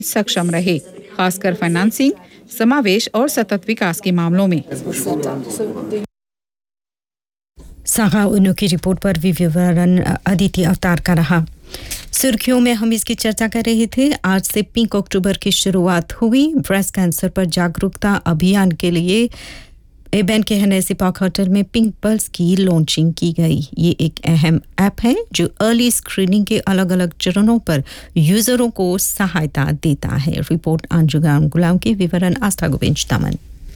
सक्षम रहे, खासकर फाइनेंसिंग, समावेश और सतत विकास के मामलों में। सागा उन्नू की रिपोर्ट पर विवरण अदिति अवतार का रहा। सुर्खियों में हम इसकी चर्चा कर रहे थे। आज से पिंक अक्टूबर की शुरुआत हुई। ब्रेस्ट कैंसर पर जागरूकता अभियान के लिए एबेन के हनेसी पार्क होटल में पिंक पल्स की लॉन्चिंग की गई। ये एक अहम ऐप है जो अर्ली स्क्रीनिंग के अलग-अलग चरणों पर यूजरों को सहायता देता है। रिपोर्ट अंजुगाम गुलाम की विवरण आस्था गोविंद तमन।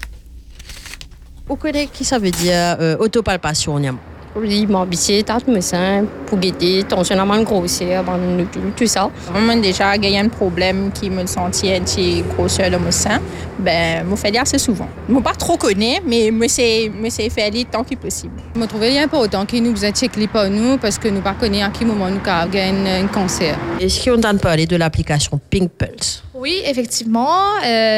Vous connaissez qui ça veut dire autopalpation, Niam? Oui, m'habiller, tâte me sein, pour guetter, tensionnement grossier, tout ça. Moi, déjà, il y a un problème qui me sentit un petit grosseur de mon sein. Ben, je fais assez souvent. Je ne pas trop connaître, mais je sais faire le temps qui possible. Je me trouvais important que nous vous checker pas nous parce que nous pas connaissons à quel moment nous avons un cancer. Est-ce qu'on entend parler de l'application Pink Pulse? Oui, effectivement.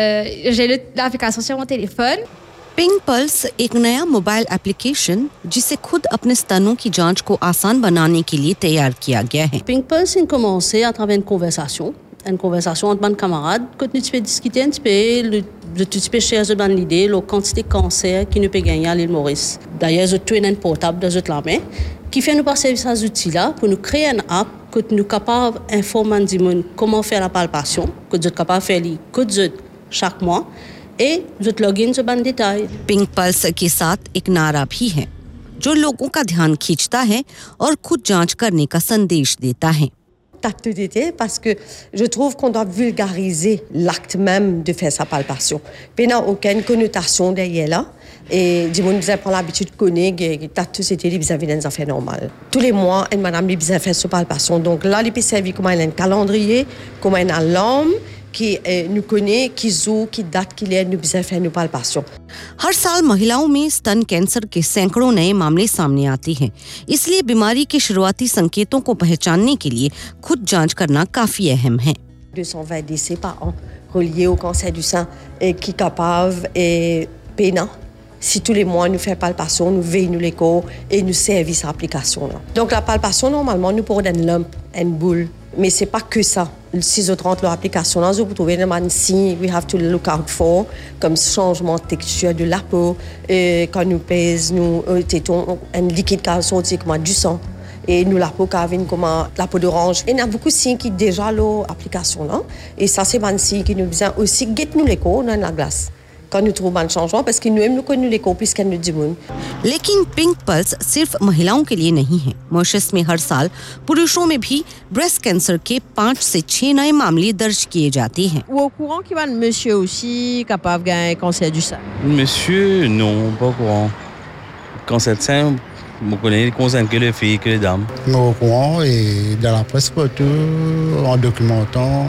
J'ai l'application sur mon téléphone. Pink pulse एक नया mobile application जिसे खुद अपने स्तनों की जांच को आसान बनाने के लिए तैयार किया गया है। Pink Pulse a commencé à travers une conversation entre mes camarades que nous peux discuter un petit peu, de tout petit peu chercher dans l'idée la quantité de cancer qui nous peut gagner à l'île Maurice. D'ailleurs, je trouve un portable dans la main qui fait nous passer ces outils-là pour nous créer une app que nous sommes capables d'informer comment faire la palpation, que nous sommes capables de faire chaque mois. et je login sur ban détail. Pink pulse के साथ एक नारा भी है जो लोगों का ध्यान खींचता है और खुद जांच करने का संदेश देता है। D'actualité parce que je trouve qu'on doit vulgariser l'acte même de faire sa palpation. Il n'y a aucune connotation derrière là. Et du monde prend l'habitude de connaître que c'était des affaires normales. Tous les mois, une madame les fait sa palpation. Donc là, les peut servir comme un calendrier, comme un alarme qui nous connaît, qui joue, qui date qu'il est, nous besoin faire nos palpations. हर साल महिलाओं में स्तन कैंसर के सैकड़ों नए मामले सामने आते हैं। इसलिए बीमारी के शुरुआती संकेतों को पहचानने के लिए खुद जांच करना काफी अहम है। 220 décès par an reliés au cancer du sein qui capable et peinant. Si tous les mois nous faisons palpation, nous veillons nous l'écho et nous service à application. Donc la palpation normalement nous pour une lump, une boule, mais c'est pas que ça. Si vous rentrez dans l'application, vous trouvez des signes we have to look out for comme changement de texture de la peau, quand nous pèse, nous téton un liquide qui sorti comme du sang. Et nous la peau qui comme la peau d'orange. Et il y a beaucoup de signes qui déjà l'application là. Et ça c'est un signe qui nous besoin aussi get nous l'écho dans la glace. Quand nous trouvons un changement parce qu'ils nous aiment nous connaissent l'écho plus qu'elle nous dit monde. लेकिन pink pulse सिर्फ महिलाओं के लिए नहीं है। मॉरिशस में हर साल पुरुषों में भी ब्रेस्ट कैंसर के 5 से 6 नए मामले दर्ज किए जाते हैं। Ou au courant qu'il y a un monsieur aussi capable de gagner cancer du sein? Monsieur, non, pas au courant. Cancer du sein, je connais les concerne que les filles, que les dames. Au courant et dans la presse partout, en documentant.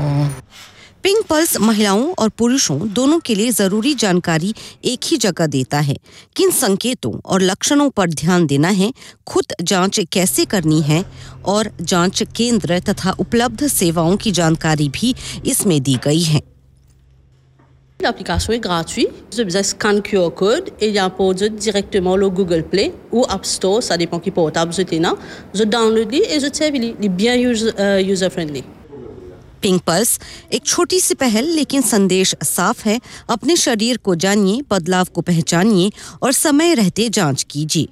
Pink pulse महिलाओं और पुरुषों दोनों के लिए जरूरी जानकारी एक ही जगह देता है। किन संकेतों और लक्षणों पर ध्यान देना है, खुद जांच कैसे करनी है और जांच केंद्र तथा उपलब्ध सेवाओं की जानकारी भी इसमें दी गई है। L'application est gratuite. Vous avez scan QR code et il y a pour directement le Google Play ou App Store, ça dépend qui portable vous êtes là. Je download et je sais il est bien user friendly. Pink pulse एक छोटी सी पहल लेकिन संदेश साफ है। अपने शरीर को जानिए, बदलाव को पहचानिए और समय रहते जांच कीजिए।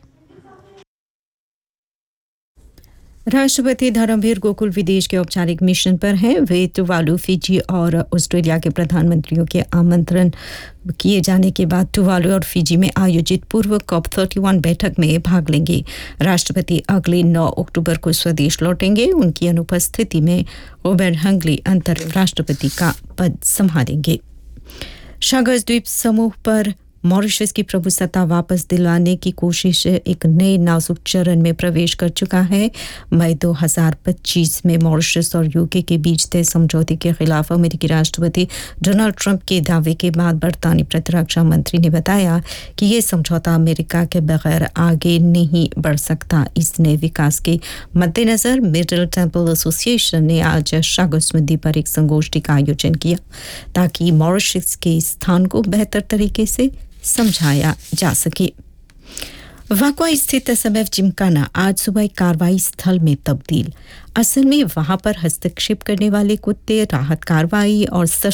राष्ट्रपति धर्मवीर गोकुल विदेश के औपचारिक मिशन पर हैं। वे टुवालू, फिजी और ऑस्ट्रेलिया के प्रधानमंत्रियों के आमंत्रण किए जाने के बाद टुवालू और फिजी में आयोजित पूर्व कॉप 31 बैठक में भाग लेंगे। राष्ट्रपति अगले 9 अक्टूबर को स्वदेश लौटेंगे। उनकी अनुपस्थिति में रोबर्ट हंगली अंतरिम राष्ट्रपति का पद संभालेंगे। शागस द्वीप समूह पर मॉरिशस की प्रभुसत्ता वापस दिलाने की कोशिश एक नए नाजुक चरण में प्रवेश कर चुका है। मई 2025 में मॉरिशस और यूके के बीच तय समझौते के खिलाफ अमेरिकी राष्ट्रपति डोनाल्ड ट्रंप के दावे के बाद बरतानी प्रतिरक्षा मंत्री ने बताया कि ये समझौता अमेरिका के बगैर आगे नहीं बढ़ सकता। इस नए विकास के मद्देनजर मिडिल टेम्पल एसोसिएशन ने आज शागस द्वीप पर एक संगोष्ठी का आयोजन किया ताकि मॉरिशस के स्थान को बेहतर तरीके से समझाया जा सके। वाकवा स्थित एसएमएफ जिमखाना आज सुबह एक कार्रवाई स्थल में तब्दील। असल में वहां पर हस्तक्षेप करने वाले कुत्ते राहत कार्रवाई और